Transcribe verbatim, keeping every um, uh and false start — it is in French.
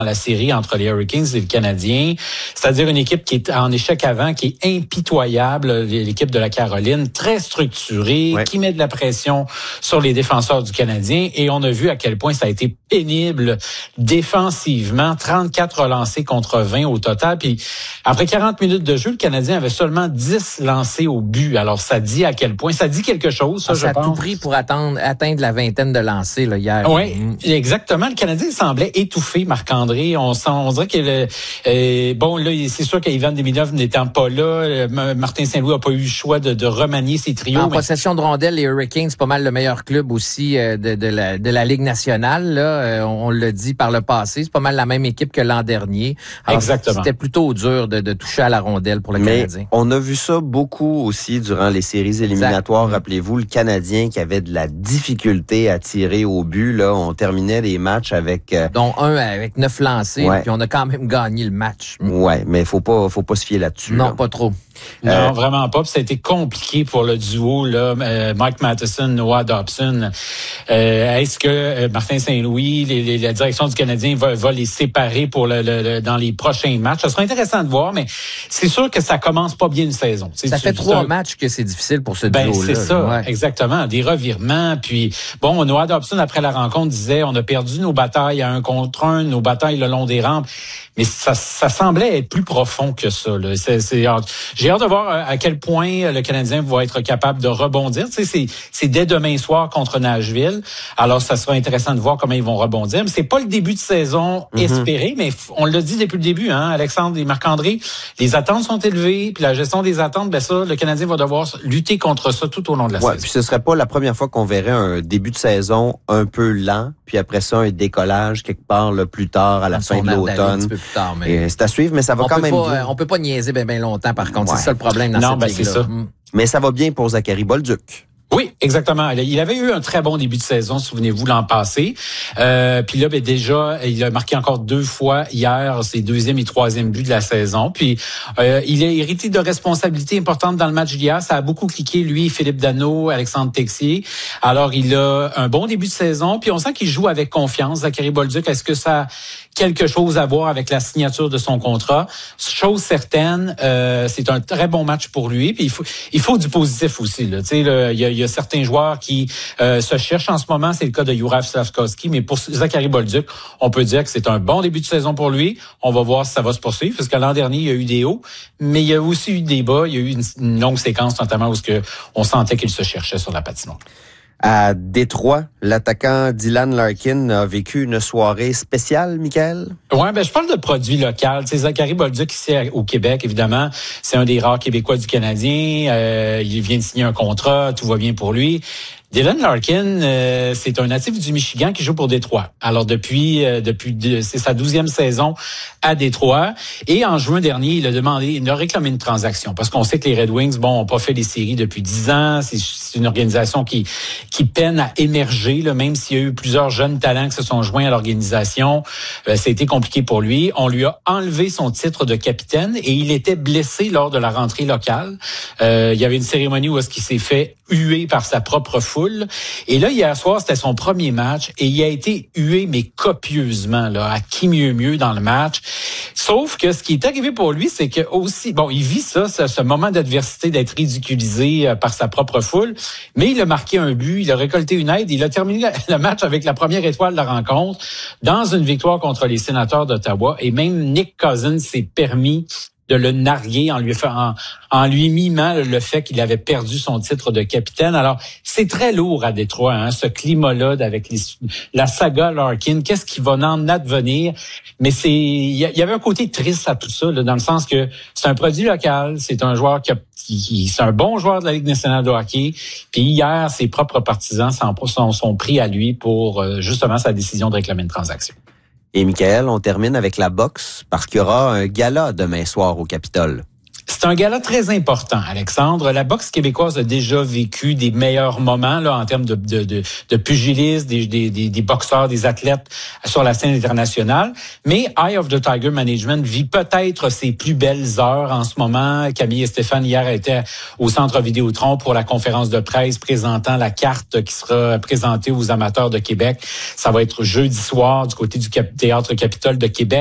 la série entre les Hurricanes et les Canadiens, c'est-à-dire une équipe qui est en échec avant, qui est impitoyable, l'équipe de la Caroline, très structurée, ouais. qui met de la pression sur les défenseurs du Canadien, et on a vu à quel point ça a été pénible défensivement, trente-quatre lancés contre vingt au total, puis après quarante minutes de jeu, le Canadien avait seulement dix lancés au but, alors ça dit à quel point, ça dit quelque chose, ça, ah, je ça pense. Ça a tout pris pour atteindre, atteindre la vingtaine de lancés là, hier. Oui, mmh. exactement, le Canadien semblait étouffé, Marc-André. On, sent, on dirait que le, euh, bon là, c'est sûr qu'Ivan Demidov n'étant pas là, Martin Saint-Louis a pas eu le choix de, de remanier ses trios. En mais... possession de rondelles, les Hurricanes, c'est pas mal le meilleur club aussi euh, de, de, la, de la Ligue nationale. Là, euh, on, on l'a dit par le passé, c'est pas mal la même équipe que l'an dernier. Alors, exactement. C'était plutôt dur de, de toucher à la rondelle pour le mais Canadien. On a vu ça beaucoup aussi durant les séries éliminatoires. Exact. Rappelez-vous, le Canadien qui avait de la difficulté à tirer au but. Là, on terminait les matchs avec euh... dont un avec neuf lancés, ouais. puis on a quand même gagné le match. Ouais, mais faut pas, faut pas se fier là-dessus. Non, là. pas trop. Non, euh, vraiment pas. Puis ça a été compliqué pour le duo là, euh, Mike Matheson, Noah Dobson. Euh, est-ce que euh, Martin Saint-Louis, les, les, la direction du Canadien va, va les séparer pour le, le, le dans les prochains matchs? Ça sera intéressant de voir, mais c'est sûr que ça commence pas bien une saison. Ça fait trois matchs que c'est difficile pour ce ben, duo-là. C'est ça, ouais. exactement. Des revirements. Puis bon, Noah Dobson après la rencontre disait, on a perdu nos batailles à un contre un, nos batailles le long des rampes. Mais ça, ça semblait être plus profond que ça. Là. C'est, c'est, j'ai hâte de voir à quel point le Canadien va être capable de rebondir. Tu sais, c'est, c'est dès demain soir contre Nashville. Alors, ça sera intéressant de voir comment ils vont rebondir. Mais c'est pas le début de saison mm-hmm. espéré, mais on l'a dit depuis le début, hein, Alexandre et Marc-André. Les attentes sont élevées, puis la gestion des attentes, ben ça, le Canadien va devoir lutter contre ça tout au long de la ouais, saison. Puis ce serait pas la première fois qu'on verrait un début de saison un peu lent, puis après ça, un décollage quelque part là, plus tard, à la fin de l'automne. Tard, mais... C'est à suivre, mais ça va on quand peut même pas, bien. On peut pas niaiser bien ben longtemps, par contre. Ouais. C'est ça le problème dans non, cette ben, ligue-là. C'est ça. Mm. Mais ça va bien pour Zachary Bolduc. Oui, exactement. Il avait eu un très bon début de saison, souvenez-vous, l'an passé. Euh, puis là, ben déjà, il a marqué encore deux fois hier ses deuxième et troisième buts de la saison. Puis euh, il a hérité de responsabilités importantes dans le match d'hier. Ça a beaucoup cliqué, lui, Philippe Danault, Alexandre Texier. Alors, il a un bon début de saison. Puis on sent qu'il joue avec confiance, Zachary Bolduc. Est-ce que ça a quelque chose à voir avec la signature de son contrat? Chose certaine, euh, c'est un très bon match pour lui. Puis il faut, il faut du positif aussi. Là. Tu sais, là, il y a, il y a certains joueurs qui euh, se cherchent en ce moment. C'est le cas de Juraj Slafkovský. Mais pour Zachary Bolduc, on peut dire que c'est un bon début de saison pour lui. On va voir si ça va se poursuivre. Parce que l'an dernier, il y a eu des hauts, mais il y a aussi eu des bas. Il y a eu une, une longue séquence, notamment où que on sentait qu'il se cherchait sur la patinoire. À Détroit, l'attaquant Dylan Larkin a vécu une soirée spéciale, Michael? Ouais, ben je parle de produits locaux. Tu sais, Zachary Bolduc ici au Québec, évidemment, c'est un des rares Québécois du Canadien. Euh, il vient de signer un contrat, tout va bien pour lui. Dylan Larkin, euh, c'est un natif du Michigan qui joue pour Détroit. Alors depuis euh, depuis de, c'est sa douzième saison à Détroit. Et en juin dernier, il a demandé, il a réclamé une transaction parce qu'on sait que les Red Wings, bon, ont pas fait les séries depuis dix ans. C'est, c'est une organisation qui qui peine à émerger, là, même s'il y a eu plusieurs jeunes talents qui se sont joints à l'organisation. Euh, ça a été compliqué pour lui. On lui a enlevé son titre de capitaine et il était blessé lors de la rentrée locale. Euh, il y avait une cérémonie où est-ce qu'il s'est fait huer par sa propre foule. Et là, hier soir, c'était son premier match et il a été hué, mais copieusement, là, à qui mieux mieux dans le match. Sauf que ce qui est arrivé pour lui, c'est que aussi, bon, il vit ça, ce, ce moment d'adversité, d'être ridiculisé euh, par sa propre foule, mais il a marqué un but, il a récolté une aide, il a terminé la, le match avec la première étoile de la rencontre dans une victoire contre les Sénateurs d'Ottawa. Et même Nick Cousins s'est permis de le narguer en lui en, en lui mimant le fait qu'il avait perdu son titre de capitaine. Alors, c'est très lourd à Détroit, hein, ce climat-là avec les, la saga Larkin. Qu'est-ce qui va en advenir? Mais c'est, il y, y avait un côté triste à tout ça, là, dans le sens que c'est un produit local, c'est un joueur qui, a, qui, qui c'est un bon joueur de la Ligue nationale de hockey. Puis hier, ses propres partisans sont, sont, sont pris à lui pour euh, justement sa décision de réclamer une transaction. Et Michael, on termine avec la boxe parce qu'il y aura un gala demain soir au Capitole. C'est un gala très important, Alexandre. La boxe québécoise a déjà vécu des meilleurs moments là en termes de, de, de, de pugilistes, des, des, des, des boxeurs, des athlètes sur la scène internationale. Mais Eye of the Tiger Management vit peut-être ses plus belles heures en ce moment. Camille et Stéphane, hier, étaient au Centre Vidéotron pour la conférence de presse présentant la carte qui sera présentée aux amateurs de Québec. Ça va être jeudi soir du côté du Théâtre Capitole de Québec.